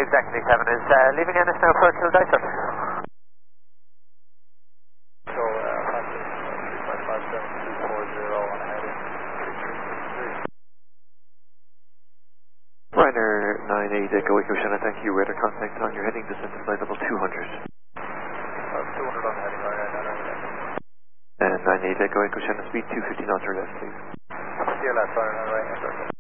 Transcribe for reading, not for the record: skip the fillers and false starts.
exactly 7 is leaving Ennis now for Kildare, sir. So, contact 3557240 on heading 33. Ryanair 98 Echo Echo Shannon, thank you. Radar contact on your heading, descent to flight level 200. 200 on heading, Ryanair 98. And 98 Echo Echo Shannon, speed 250 knots or less, please. CLS, Ryanair 98.